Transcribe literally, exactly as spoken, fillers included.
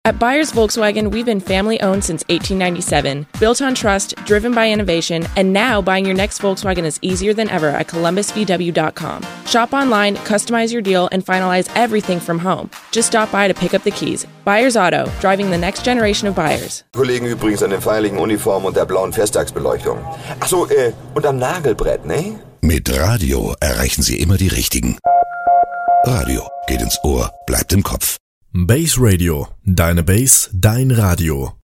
At Byers Volkswagen, we've been family-owned since eighteen ninety-seven, built on trust, driven by innovation, and now buying your next Volkswagen is easier than ever at columbus v w dot com. Shop online, customize your deal, and finalize everything from home. Just stop by to pick up the keys. Byers Auto, driving the next generation of buyers. Kollegen übrigens an den feierlichen Uniformen und der blauen Festtagsbeleuchtung. Achso, äh, und am Nagelbrett, ne? Mit Radio erreichen Sie immer die Richtigen. Radio geht ins Ohr, bleibt im Kopf. Base Radio, deine Base, dein Radio.